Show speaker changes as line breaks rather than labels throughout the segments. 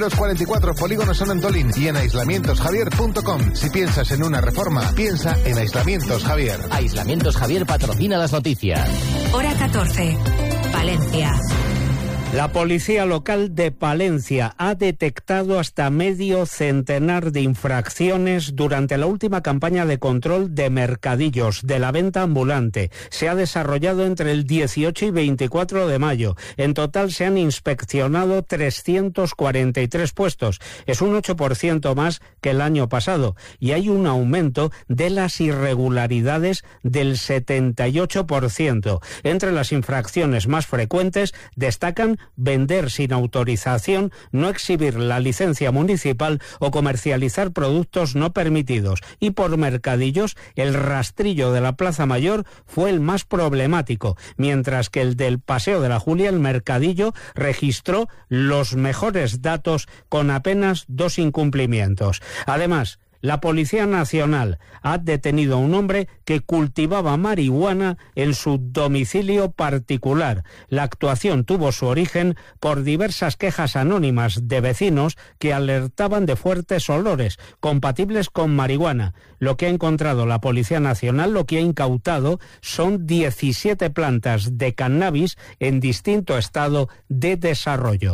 Los 44 polígonos son en Tolín y en aislamientosjavier.com. Si piensas en una reforma, piensa en Aislamientos Javier.
Aislamientos Javier patrocina las noticias.
Hora 14, Palencia.
La policía local de Palencia ha detectado hasta medio centenar de infracciones durante la última campaña de control de mercadillos de la venta ambulante. Se ha desarrollado entre el 18 y 24 de mayo. En total se han inspeccionado 343 puestos. Es un 8% más que el año pasado y hay un aumento de las irregularidades del 78%. Entre las infracciones más frecuentes destacan vender sin autorización, no exhibir la licencia municipal o comercializar productos no permitidos. Y por mercadillos, el rastrillo de la Plaza Mayor fue el más problemático, mientras que el del Paseo de la Julia, el mercadillo, registró los mejores datos con apenas 2 incumplimientos. Además, la Policía Nacional ha detenido a un hombre que cultivaba marihuana en su domicilio particular. La actuación tuvo su origen por diversas quejas anónimas de vecinos que alertaban de fuertes olores compatibles con marihuana. Lo que ha encontrado la Policía Nacional, lo que ha incautado, son 17 plantas de cannabis en distinto estado de desarrollo.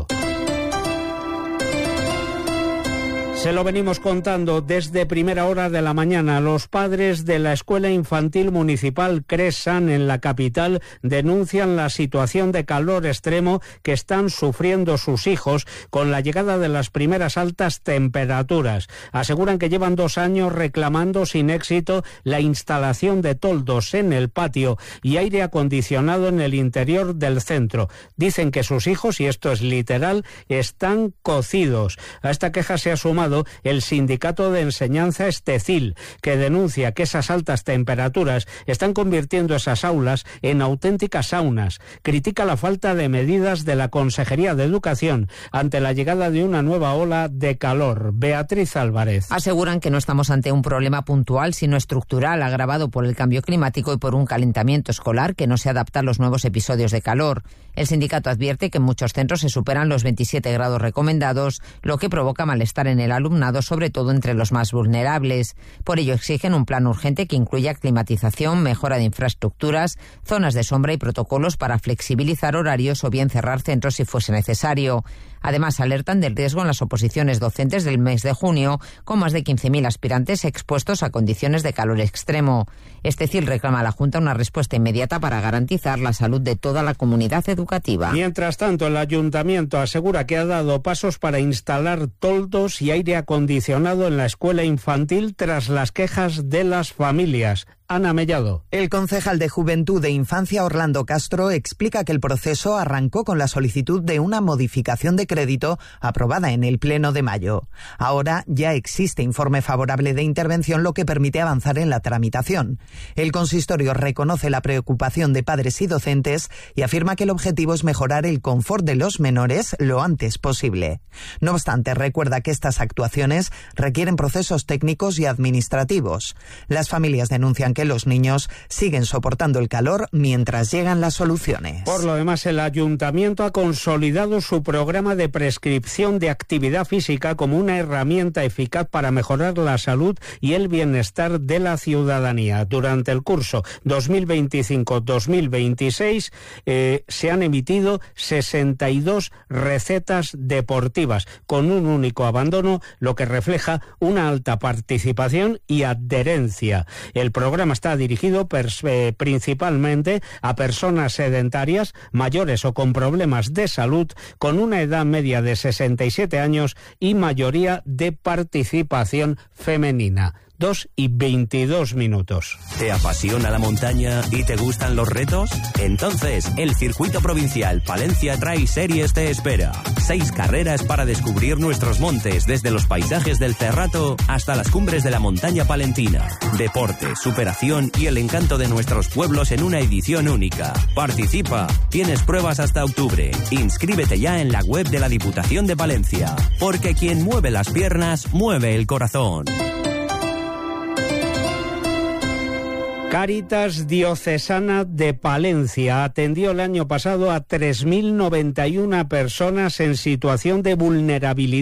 Se lo venimos contando desde primera hora de la mañana. Los padres de la Escuela Infantil Municipal Cresan en la capital denuncian la situación de calor extremo que están sufriendo sus hijos con la llegada de las primeras altas temperaturas. Aseguran que llevan 2 años reclamando sin éxito la instalación de toldos en el patio y aire acondicionado en el interior del centro. Dicen que sus hijos, y esto es literal, están cocidos. A esta queja se ha sumado el Sindicato de Enseñanza Estecil, que denuncia que esas altas temperaturas están convirtiendo esas aulas en auténticas saunas. Critica la falta de medidas de la Consejería de Educación ante la llegada de una nueva ola de calor. Beatriz Álvarez.
Aseguran que no estamos ante un problema puntual, sino estructural, agravado por el cambio climático y por un calentamiento escolar que no se adapta a los nuevos episodios de calor. El sindicato advierte que en muchos centros se superan los 27 grados recomendados, lo que provoca malestar en el alumnado, sobre todo entre los más vulnerables. Por ello exigen un plan urgente que incluya climatización, mejora de infraestructuras, zonas de sombra y protocolos para flexibilizar horarios o bien cerrar centros si fuese necesario. Además, alertan del riesgo en las oposiciones docentes del mes de junio, con más de 15.000 aspirantes expuestos a condiciones de calor extremo. Estecil reclama a la Junta una respuesta inmediata para garantizar la salud de toda la comunidad educativa.
Mientras tanto, el Ayuntamiento asegura que ha dado pasos para instalar toldos y aire acondicionado en la escuela infantil tras las quejas de las familias. Ana Mellado.
El concejal de Juventud e Infancia, Orlando Castro, explica que el proceso arrancó con la solicitud de una modificación de crédito aprobada en el Pleno de mayo. Ahora ya existe informe favorable de intervención, lo que permite avanzar en la tramitación. El consistorio reconoce la preocupación de padres y docentes y afirma que el objetivo es mejorar el confort de los menores lo antes posible. No obstante, recuerda que estas actuaciones requieren procesos técnicos y administrativos. Las familias denuncian que los niños siguen soportando el calor mientras llegan las soluciones.
Por lo demás, el Ayuntamiento ha consolidado su programa de prescripción de actividad física como una herramienta eficaz para mejorar la salud y el bienestar de la ciudadanía. Durante el curso 2025-2026 se han emitido 62 recetas deportivas con un único abandono, lo que refleja una alta participación y adherencia. El programa está dirigido principalmente a personas sedentarias, mayores o con problemas de salud, con una edad media de 67 años y mayoría de participación femenina. 2:22.
¿Te apasiona la montaña y te gustan los retos? Entonces, el Circuito Provincial Palencia Trail Series te espera. 6 carreras para descubrir nuestros montes, desde los paisajes del Cerrato hasta las cumbres de la montaña palentina. Deporte, superación y el encanto de nuestros pueblos en una edición única. Participa. Tienes pruebas hasta octubre. Inscríbete ya en la web de la Diputación de Palencia. Porque quien mueve las piernas, mueve el corazón.
Cáritas Diocesana de Palencia atendió el año pasado a 3.091 personas en situación de vulnerabilidad